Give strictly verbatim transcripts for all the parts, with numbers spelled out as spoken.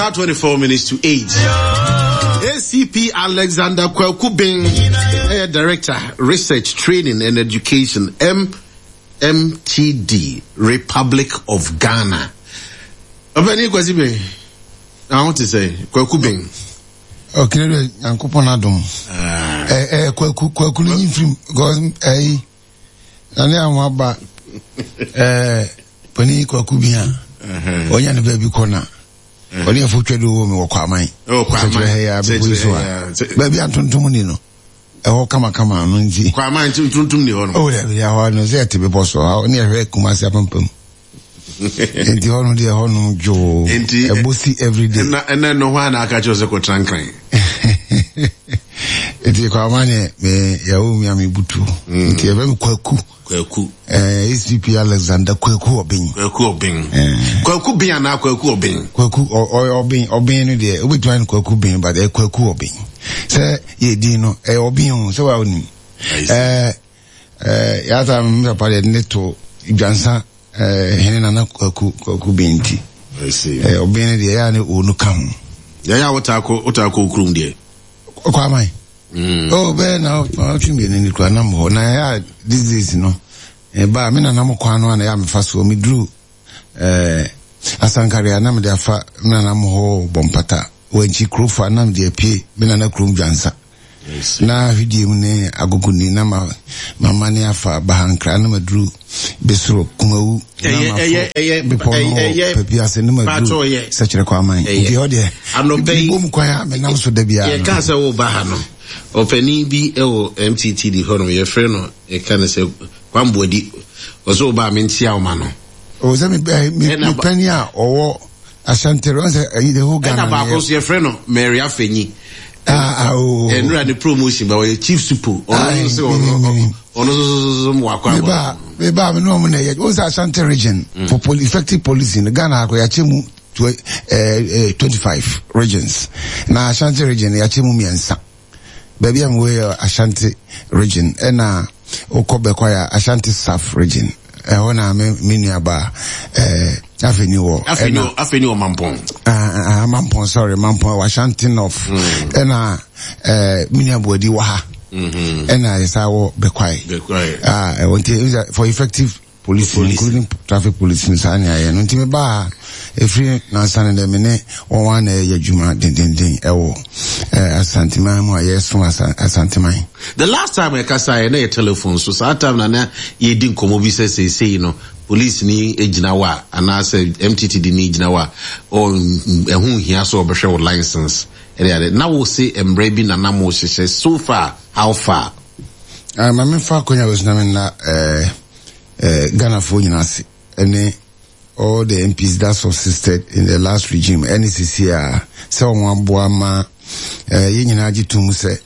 About twenty-four minutes to eight. A C P Alexander Kwekubing, uh, Director, Research, Training and Education, M M T D, Republic of Ghana. I want to say, Kwekubing. Okay, Uncle Ponadum. Eh, Kweku, Kwekuli film, because, eh, and then I'm about, eh, Penny Kwekubia, or Yan Baby Corner. Only a future do me or Kwamai. Oh, Kwamai, baby, I'm Tuntumunino. Oh, come on, come on, Nunji. Kwamai to Tuntumni. Oh, yeah, I was there to be possible. Near Kumasa Pumpum. And the honor, dear honor, Joe, a bossy every day. And then no one I catch us a cotrankling. It is Kwamane, me, Yaumi, Ami Butu. It is very Kweku. Kweku. A C P Alexander Kweku Obing. Kweku Obing. Kweku Bing and now Kweku Obing. Kweku or Obing, Obing, there, we try Kweku Bing, but a Kweku Obing. Sir, ye dino, a Obing, so I wouldn't. Eh, eh, Yata, Mapade Neto, Jansa. Henana Kweku Kweku Binti. I see. Eh, Obing the Ayane Unu Kam. Yaya Otako Otako Krum de. Kwamai. Oh, Ben, now watching me in the Kwanamo. Now, this is no. Eh, but I mean, I'm Kwano and I am fast for me drew. Eh, Asankari, I am the Afa Nanamo Bompata. When she crew for Nam de P, Minana Krum Jansa. Na hidi mune agoguni na ma mamani afa bahankra na madru besro kumawu na ma eh pepi ase na madru sechire kwa man ndi hode anope bom kwa ya me nam so da bia ye ka se wo ba ha no opani bi e wo M T T D ho no ye frɛ no e ka ne se kwambodi ozo ba me ntia o ma no o ze me me pani a owo Ashanti ron se ayi de ho Ghana na ba ko se ye frɛ no Mary Afenyi. Ah, oh. And run the promotion by Chief Supo. Ono so ono mo akwa. Beba, beba me no mo na ye. What's Ashanti region for effective policy in Ghana ko ya chemu uh, twenty-five regions. Na Ashanti region ya chemu miensa. Baby am we Ashanti region. E na okobe kwa ya Ashanti South region. Eh ona me mini ba eh Avenue or Avenue Avenue Mampong. Ah, Mampong, sorry, Mampong, Ashanti North. And uh, uh, Miniabodi Waha. And I saw Bequai. Bequai. Ah, I want to for effective police, including traffic police in Sanya. And until me ba, if you na San and Mene or one a Yajuma ding ding ding, ewo, Ashanti Mamo, yes, from Ashanti Mai. The last time I cast a telephone, so that time Nana, ye didn't come over, say, say, you know. Police ni ejinawa and I said M T T D ni ejinawa or ehun here so obeshe license ere now we say embrabi na namo hye so far how far ah ma me fa konya was na me na eh eh Ghana fo nyina se ene all the M Ps that subsisted in the last regime N C C a se won aboa ma eh ye nyina agitum se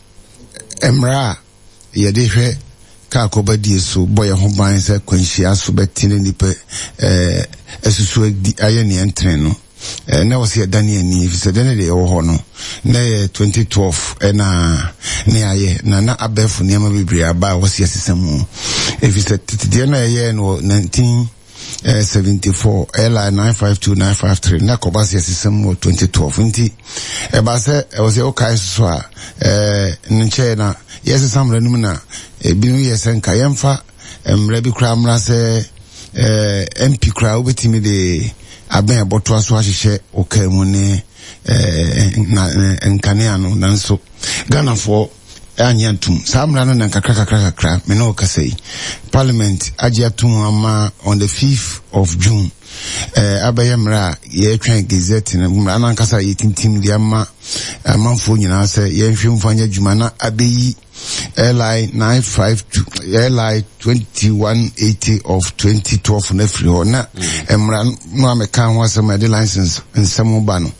emra ye de hwe ka akoba die so boy ho ban se kwanhia so betine nipa eh esusu aye ne entren no eh na wose Daniel ni fi se Daniel de wo ho no na twenty twelve eh na ne aye na na abefu ne ma bibiri aba wose asesam e fi se tete na ye no nineteen seventy-four L I nine five two nine five three na koba se asesam twenty twelve nti e ba se e wose o kai so a eh nche na yes some ranum na binu yesen ka yemfa emre bi kra mra se eh M P kra obetimi de aben aboto aso ahihye okamu ne eh na nkane ano nanso Ghana for anyantum samra no nkakra kakra kakra me no kasei parliament agiatum ama on the fifth of June eh abayemra ye twan gazette na mra na nkasa yetintim de ama amanfo nyina se ye nhwemfanya djuma na abeyi L I nine five two L I twenty-one eighty of twenty twelve na free ho na emra no ameka ho asema de license nsemo ba no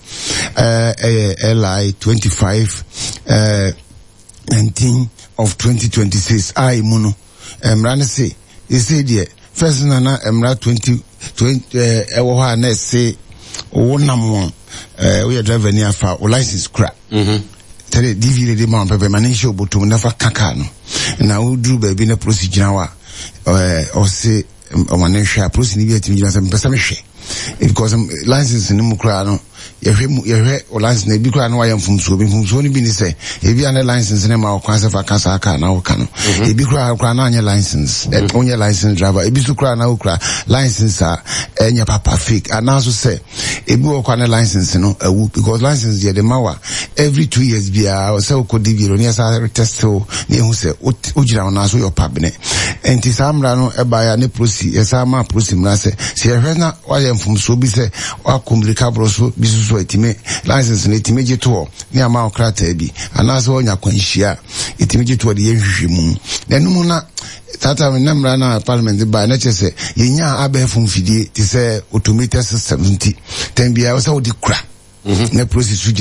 eh L I twenty-five eh nineteen of twenty twenty-six ai muno emra ne se e se de first na na emra twenty twenty eh ewo ha na se wo nam eh we driver ni afa o license cra mhm tell D V de man pepe manisho obotum na fa kaka no na udru ba bi na procedure wa eh o se o manisha procedure bi atimi gina se mpesa me hwe because license ni mu cra no yehwe yehwe o license na bi kura na wayɛ mfumsuo bi mfumsuo ni bi ni sɛ ebi ane license ne ma o kwan sɛ fa kasa aka na o ka no ebi kura kura na anya license e onye license driver ebi so kura na o kura license a enya papa fake anaso sɛ ebi o kwa na license no awu because license ye de mawa every two years bia o sɛ o kodi bi ro ne sa test o ne hu sɛ o gira na so your pabne enti samra no e ba ya ne prosi e sa ma prosi mra sɛ se yehwe na wayɛ mfumsuo bi sɛ wa komplika bro so bi so etime license na etime je to ne ama okrata bi anaso onya kwanhia etime je to de yehwehwe mu na num na tata we namra na parliament ba na chese yenya abefum fidie ti say automated system nti tem bia wo say wo di kura na process